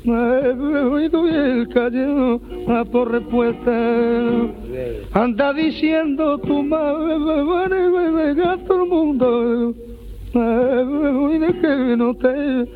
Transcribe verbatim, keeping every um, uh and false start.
y doy el calleo a por respuesta. Anda diciendo tu madre a todo el mundo y de que no te